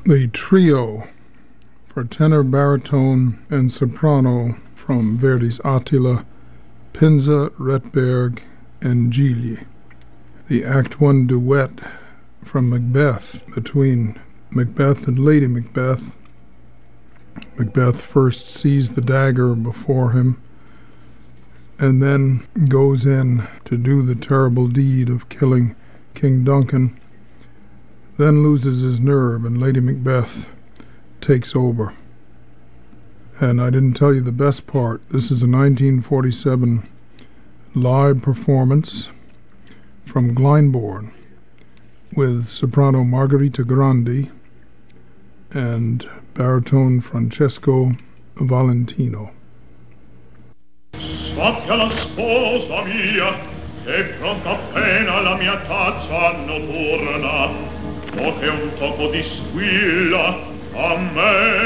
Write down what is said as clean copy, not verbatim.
The trio for tenor, baritone, and soprano from Verdi's Attila, Pinza, Rhett-Berg, and Gigli. The Act I duet from Macbeth between Macbeth and Lady Macbeth. Macbeth first sees the dagger before him and then goes in to do the terrible deed of killing King Duncan, then loses his nerve and Lady Macbeth takes over. And I didn't tell you the best part. This is a 1947 live performance from Glyndebourne with soprano Margherita Grandi and baritone Francesco Valentino. Sappia la sposa mia che pronta appena la mia tazza notturna, o che un tocco di squilla a me